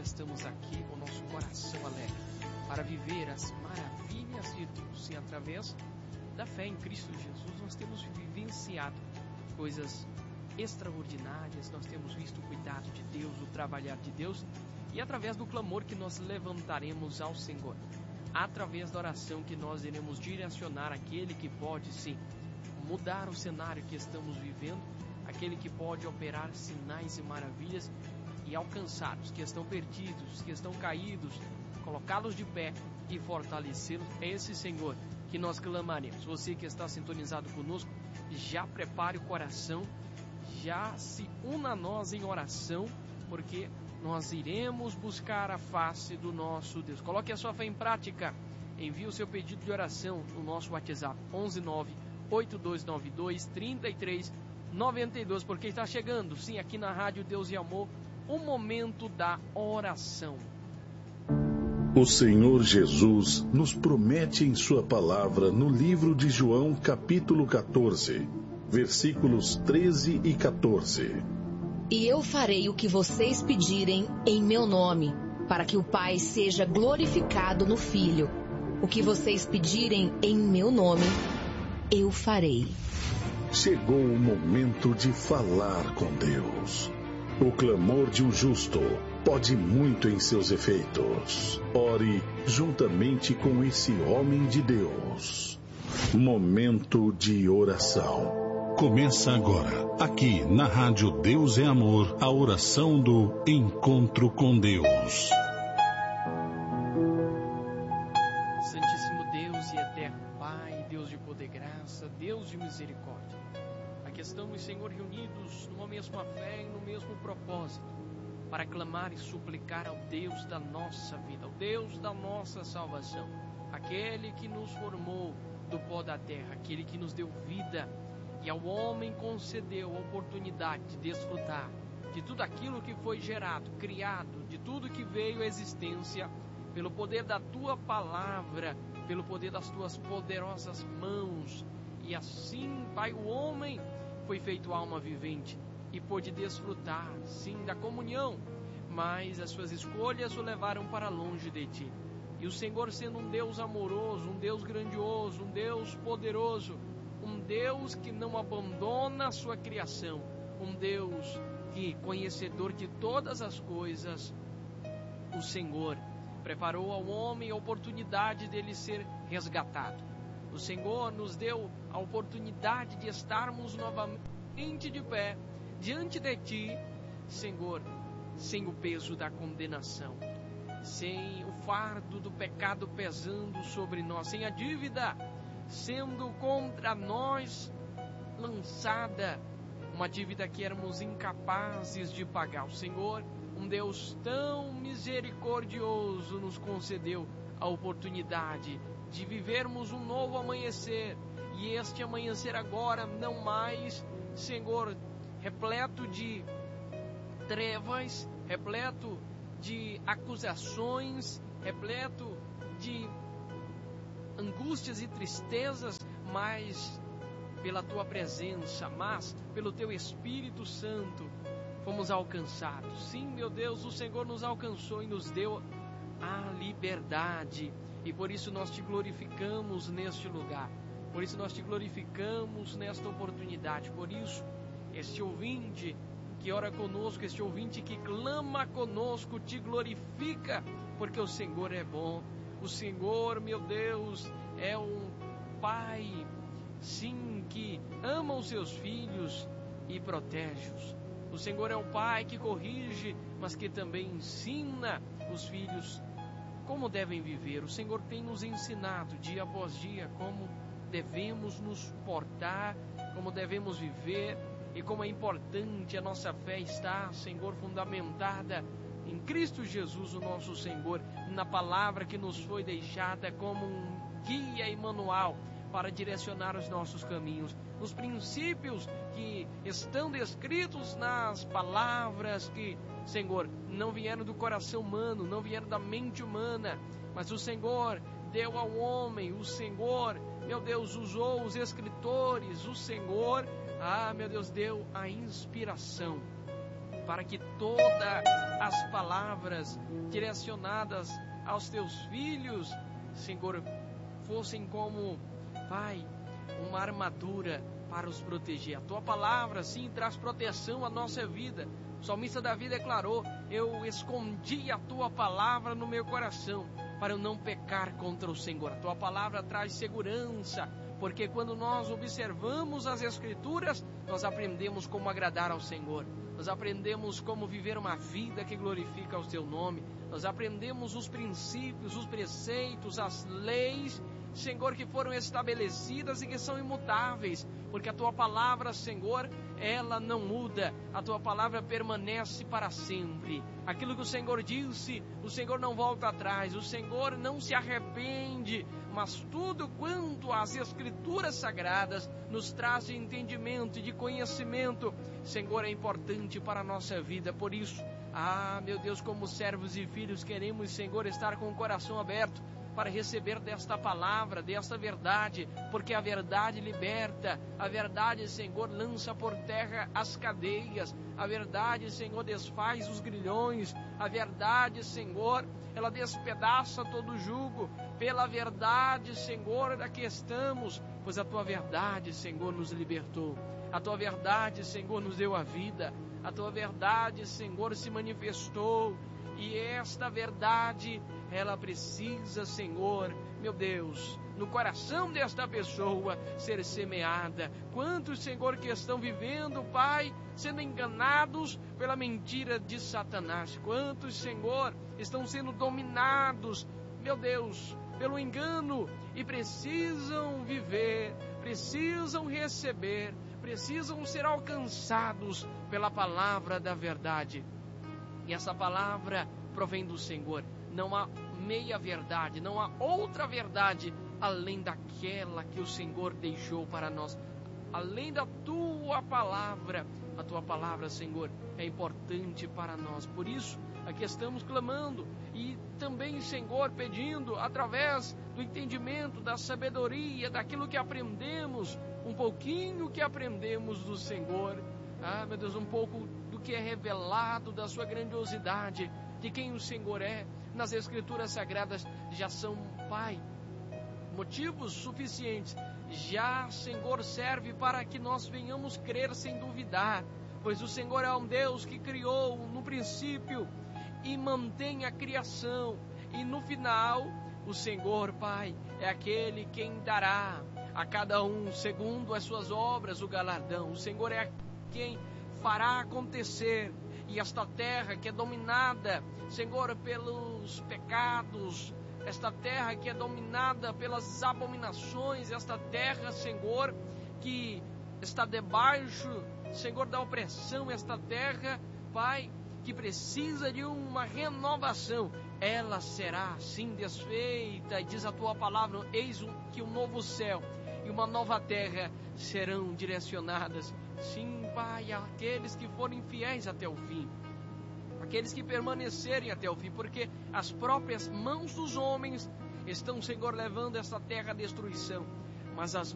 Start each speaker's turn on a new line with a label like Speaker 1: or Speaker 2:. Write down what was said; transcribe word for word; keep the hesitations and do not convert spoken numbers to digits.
Speaker 1: estamos aqui com o nosso coração alegre para viver as maravilhas de Deus. E através da fé em Cristo Jesus, nós temos vivenciado coisas extraordinárias, nós temos visto o cuidado de Deus, o trabalhar de Deus, e através do clamor que nós levantaremos ao Senhor, através da oração que nós iremos direcionar aquele que pode, sim, mudar o cenário que estamos vivendo, aquele que pode operar sinais e maravilhas e alcançar os que estão perdidos, os que estão caídos, colocá-los de pé e fortalecê-los. É esse Senhor que nós clamaremos. Você que está sintonizado conosco, já prepare o coração, já se una a nós em oração, porque nós iremos buscar a face do nosso Deus. Coloque a sua fé em prática. Envie o seu pedido de oração no nosso WhatsApp onze nove oito dois nove dois três três nove dois, porque está chegando, sim, aqui na Rádio Deus e Amor, o momento da oração.
Speaker 2: O Senhor Jesus nos promete em sua palavra no livro de João, capítulo quatorze, versículos treze e quatorze.
Speaker 3: E eu farei o que vocês pedirem em meu nome, para que o Pai seja glorificado no Filho. O que vocês pedirem em meu nome, eu farei.
Speaker 2: Chegou o momento de falar com Deus. O clamor de um justo pode muito em seus efeitos. Ore juntamente com esse homem de Deus. Momento de oração.
Speaker 4: Começa agora, aqui na Rádio Deus é Amor, a oração do Encontro com Deus.
Speaker 1: Santíssimo Deus e eterno Pai, Deus de poder e graça, Deus de misericórdia. Aqui estamos, Senhor, reunidos numa mesma fé e no mesmo propósito, para clamar e suplicar ao Deus da nossa vida, ao Deus da nossa salvação, aquele que nos formou do pó da terra, aquele que nos deu vida e ao homem concedeu a oportunidade de desfrutar de tudo aquilo que foi gerado, criado, de tudo que veio à existência, pelo poder da Tua palavra, pelo poder das Tuas poderosas mãos. E assim, Pai, o homem foi feito alma vivente e pôde desfrutar, sim, da comunhão, mas as suas escolhas o levaram para longe de Ti. E o Senhor, sendo um Deus amoroso, um Deus grandioso, um Deus poderoso, um Deus que não abandona a sua criação, um Deus que, conhecedor de todas as coisas, o Senhor preparou ao homem a oportunidade dele ser resgatado. O Senhor nos deu a oportunidade de estarmos novamente de pé diante de Ti, Senhor, sem o peso da condenação, sem o fardo do pecado pesando sobre nós, sem a dívida sendo contra nós lançada, uma dívida que éramos incapazes de pagar. O Senhor, um Deus tão misericordioso, nos concedeu a oportunidade de vivermos um novo amanhecer, e este amanhecer agora não mais, Senhor, repleto de trevas, repleto de acusações, repleto de angústias e tristezas, mas pela Tua presença, mas pelo Teu Espírito Santo, fomos alcançados. Sim, meu Deus, o Senhor nos alcançou e nos deu a liberdade, e por isso nós Te glorificamos neste lugar, por isso nós Te glorificamos nesta oportunidade, por isso este ouvinte que ora conosco, este ouvinte que clama conosco, Te glorifica, porque o Senhor é bom. O Senhor, meu Deus, é um Pai, sim, que ama os seus filhos e protege-os. O Senhor é o Pai que corrige, mas que também ensina os filhos como devem viver. O Senhor tem nos ensinado dia após dia como devemos nos portar, como devemos viver e como é importante a nossa fé estar, Senhor, fundamentada em Cristo Jesus, o nosso Senhor, na palavra que nos foi deixada como um guia e manual para direcionar os nossos caminhos, nos princípios que estão descritos nas palavras que, Senhor, não vieram do coração humano, não vieram da mente humana, mas o Senhor deu ao homem, o Senhor, meu Deus, usou os escritores, o Senhor, ah, meu Deus, deu a inspiração para que todas as palavras palavras direcionadas aos teus filhos, Senhor, fossem como, Pai, uma armadura para os proteger. A tua palavra, sim, traz proteção à nossa vida. O salmista Davi declarou: eu escondi a tua palavra no meu coração para eu não pecar contra o Senhor. A tua palavra traz segurança, porque quando nós observamos as Escrituras, nós aprendemos como agradar ao Senhor. Nós aprendemos como viver uma vida que glorifica o teu nome. Nós aprendemos os princípios, os preceitos, as leis, Senhor, que foram estabelecidas e que são imutáveis, porque a tua palavra, Senhor, ela não muda, a tua palavra permanece para sempre. Aquilo que o Senhor disse, o Senhor não volta atrás, o Senhor não se arrepende, mas tudo quanto as Escrituras Sagradas nos traz de entendimento e de conhecimento, Senhor, é importante para a nossa vida. Por isso, ah, meu Deus, como servos e filhos, queremos, Senhor, estar com o coração aberto para receber desta palavra, desta verdade, porque a verdade liberta, a verdade, Senhor, lança por terra as cadeias, a verdade, Senhor, desfaz os grilhões, a verdade, Senhor, ela despedaça todo o jugo. Pela verdade, Senhor, aqui estamos, pois a tua verdade, Senhor, nos libertou, a tua verdade, Senhor, nos deu a vida, a tua verdade, Senhor, se manifestou, e esta verdade, ela precisa, Senhor, meu Deus, no coração desta pessoa ser semeada. Quantos, Senhor, que estão vivendo, Pai, sendo enganados pela mentira de Satanás? Quantos, Senhor, estão sendo dominados, meu Deus, pelo engano e precisam viver, precisam receber, precisam ser alcançados pela palavra da verdade. E essa palavra provém do Senhor. Não há meia verdade, não há outra verdade além daquela que o Senhor deixou para nós. Além da tua palavra, a tua palavra, Senhor, é importante para nós. Por isso, aqui estamos clamando e também, Senhor, pedindo através do entendimento, da sabedoria, daquilo que aprendemos, um pouquinho que aprendemos do Senhor. Ah, meu Deus, um pouco do que é revelado da sua grandiosidade, de quem o Senhor é, nas Escrituras Sagradas, já são, Pai, motivos suficientes, já, Senhor, serve para que nós venhamos crer sem duvidar, pois o Senhor é um Deus que criou no princípio e mantém a criação, e no final, o Senhor, Pai, é aquele quem dará a cada um, segundo as suas obras, o galardão. O Senhor é quem fará acontecer. E esta terra que é dominada, Senhor, pelos pecados, esta terra que é dominada pelas abominações, esta terra, Senhor, que está debaixo, Senhor, da opressão, esta terra, Pai, que precisa de uma renovação, ela será sim desfeita, e diz a tua palavra: eis que um novo céu e uma nova terra serão direcionadas. Sim, Pai, aqueles que forem fiéis até o fim, aqueles que permanecerem até o fim, porque as próprias mãos dos homens estão, Senhor, levando essa terra à destruição, mas as